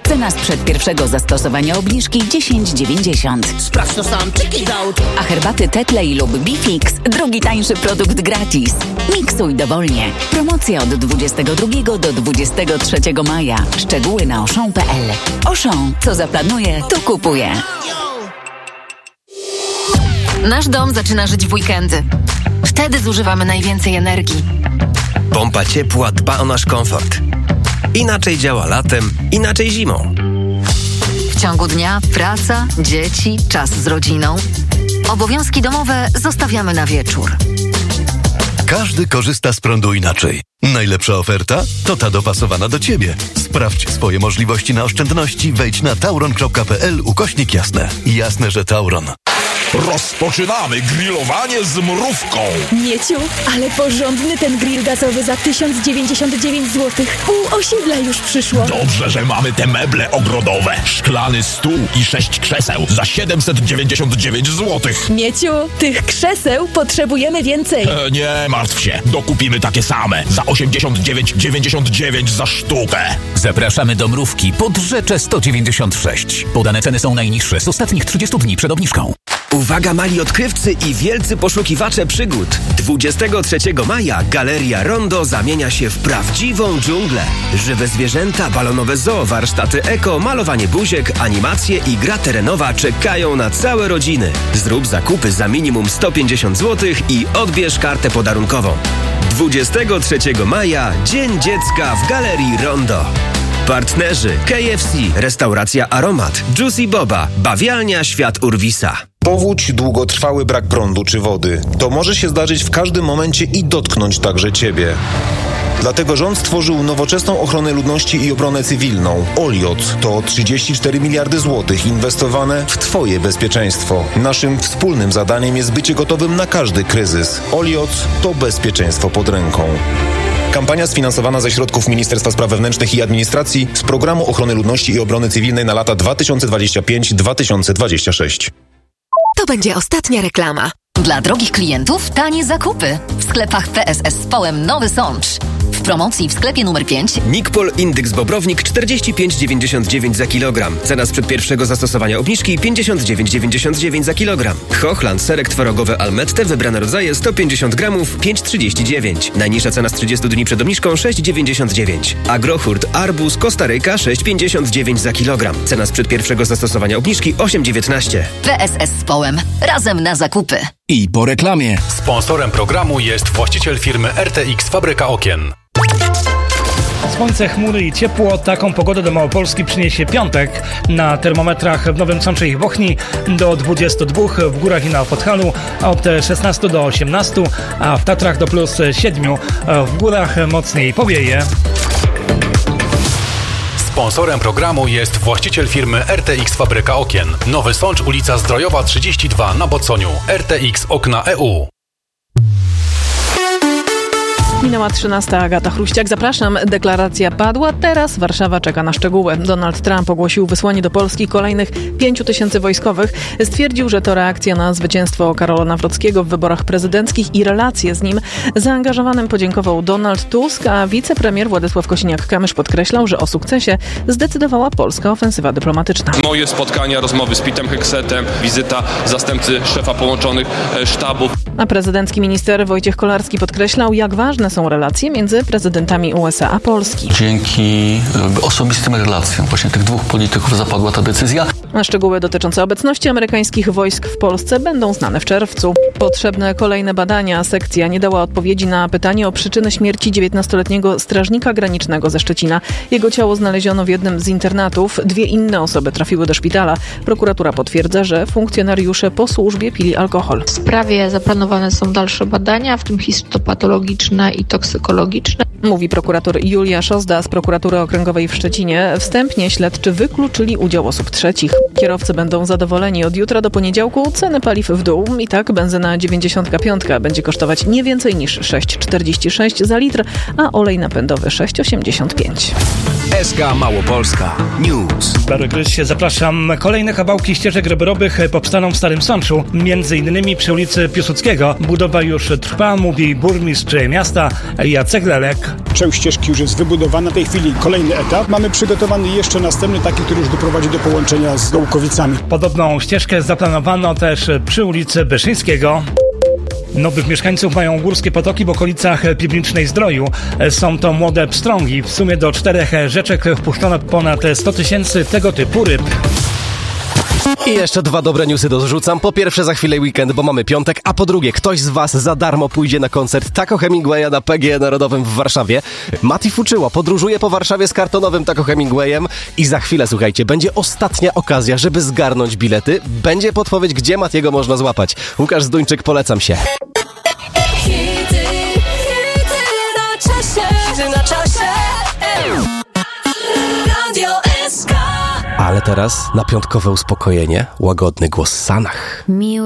Cena sprzed pierwszego zastosowania obniżki 10,90. Sprawdź to sam, check it out. A herbaty Tetley lub Bifix drugi tańszy produkt gratis. Miksuj dowolnie. Promocja od 22 do 23 maja. Szczegóły na auchan.pl. Auchan, co zaplanuje, to kupuje. Nasz dom zaczyna żyć w weekendy. Wtedy zużywamy najwięcej energii. Pompa ciepła dba o nasz komfort. Inaczej działa latem, inaczej zimą. W ciągu dnia praca, dzieci, czas z rodziną. Obowiązki domowe zostawiamy na wieczór. Każdy korzysta z prądu inaczej. Najlepsza oferta to ta dopasowana do Ciebie. Sprawdź swoje możliwości na oszczędności. Wejdź na tauron.pl/jasne. Jasne, że Tauron. Rozpoczynamy grillowanie z mrówką. Mieciu, ale porządny ten grill gazowy za 1099 zł. Pół osiedla już przyszło. Dobrze, że mamy te meble ogrodowe. Szklany stół i 6 krzeseł za 799 zł. Mieciu, tych krzeseł potrzebujemy więcej. Nie martw się, dokupimy takie same za 89,99 za sztukę. Zapraszamy do Mrówki pod Rzeczę 196. Podane ceny są najniższe z ostatnich 30 dni przed obniżką. Uwaga, mali odkrywcy i wielcy poszukiwacze przygód. 23 maja Galeria Rondo zamienia się w prawdziwą dżunglę. Żywe zwierzęta, balonowe zoo, warsztaty eko, malowanie buziek, animacje i gra terenowa czekają na całe rodziny. Zrób zakupy za minimum 150 zł i odbierz kartę podarunkową. 23 maja Dzień Dziecka w Galerii Rondo. Partnerzy KFC, restauracja Aromat, Juicy Boba, bawialnia Świat Urwisa. Powódź, długotrwały brak prądu czy wody. To może się zdarzyć w każdym momencie i dotknąć także Ciebie. Dlatego rząd stworzył nowoczesną ochronę ludności i obronę cywilną. OLIOT to 34 miliardy złotych inwestowane w Twoje bezpieczeństwo. Naszym wspólnym zadaniem jest bycie gotowym na każdy kryzys. OLIOT to bezpieczeństwo pod ręką. Kampania sfinansowana ze środków Ministerstwa Spraw Wewnętrznych i Administracji z Programu Ochrony Ludności i Obrony Cywilnej na lata 2025-2026. To będzie ostatnia reklama. Dla drogich klientów tanie zakupy. W sklepach PSS z Połem nowy sącz. W promocji w sklepie numer 5 Nikpol Indyx Bobrownik 45,99 za kilogram. Cena sprzed pierwszego zastosowania obniżki 59,99 za kilogram. Hochland serek twarogowy Almette wybrane rodzaje 150 gramów 5,39. Najniższa cena z 30 dni przed obniżką 6,99. Agrohurt Arbuz Kostaryka 6,59 za kilogram. Cena sprzed pierwszego zastosowania obniżki 8,19. PSS z Połem. Razem na zakupy. I po reklamie. Sponsorem programu jest właściciel firmy RTX Fabryka Okien. Słońce, chmury i ciepło. Taką pogodę do Małopolski przyniesie piątek. Na termometrach w Nowym Sączu i Bochni do 22, w górach i na Podhalu od 16 do 18, a w Tatrach do plus 7. W górach mocniej powieje. Sponsorem programu jest właściciel firmy RTX Fabryka Okien. Nowy Sącz, ulica Zdrojowa 32 na Boconiu. RTX Okna EU. Minęła 13. Agata Chruściak. Zapraszam. Deklaracja padła. Teraz Warszawa czeka na szczegóły. Donald Trump ogłosił wysłanie do Polski kolejnych 5 000 wojskowych. Stwierdził, że to reakcja na zwycięstwo Karola Nawrockiego w wyborach prezydenckich i relacje z nim. Zaangażowanym podziękował Donald Tusk, a wicepremier Władysław Kosiniak-Kamysz podkreślał, że o sukcesie zdecydowała polska ofensywa dyplomatyczna. Moje spotkania, rozmowy z Pitem Heksetem, wizyta zastępcy szefa połączonych sztabów. A prezydencki minister Wojciech Kolarski podkreślał, jak ważne są relacje między prezydentami USA a Polski. Dzięki osobistym relacjom właśnie tych dwóch polityków zapadła ta decyzja. A szczegóły dotyczące obecności amerykańskich wojsk w Polsce będą znane w czerwcu. Potrzebne kolejne badania. Sekcja nie dała odpowiedzi na pytanie o przyczynę śmierci 19-letniego strażnika granicznego ze Szczecina. Jego ciało znaleziono w jednym z internatów. 2 inne osoby trafiły do szpitala. Prokuratura potwierdza, że funkcjonariusze po służbie pili alkohol. W sprawie zaplanowane są dalsze badania, w tym histopatologiczne i toksykologiczne. Mówi prokurator Julia Szozda z Prokuratury Okręgowej w Szczecinie. Wstępnie śledczy wykluczyli udział osób trzecich. Kierowcy będą zadowoleni. Od jutra do poniedziałku ceny paliw w dół. I tak benzyna 95 będzie kosztować nie więcej niż 6,46 za litr, a olej napędowy 6,85. SK Małopolska News. Barry Gryś, zapraszam. Kolejne kawałki ścieżek rowerowych powstaną w Starym Sączu. Między innymi przy ulicy Piłsudskiego. Budowa już trwa, mówi burmistrz miasta Jacek Lelek. Gdańsk. Część ścieżki już jest wybudowana. W tej chwili kolejny etap. Mamy przygotowany jeszcze następny, taki, który już doprowadzi do połączenia z Gołkowicami. Podobną ścieżkę zaplanowano też przy ulicy Wyszyńskiego. Nowych mieszkańców mają Górskie Potoki w okolicach Piwnicznej Zdroju. Są to młode pstrągi. W sumie do 4 rzeczek wpuszczono ponad 100 000 tego typu ryb. I jeszcze 2 dobre newsy dorzucam. Po pierwsze, za chwilę weekend, bo mamy piątek, a po drugie, ktoś z was za darmo pójdzie na koncert Taco Hemingwaya na PGE Narodowym w Warszawie. Mati Fuczyło podróżuje po Warszawie z kartonowym Taco Hemingwayem i za chwilę, słuchajcie, będzie ostatnia okazja, żeby zgarnąć bilety. Będzie podpowiedź, gdzie Matiego można złapać. Łukasz Zduńczyk, polecam się. Hity na czasie. Radio SK. Ale teraz na piątkowe uspokojenie, łagodny głos Sanach.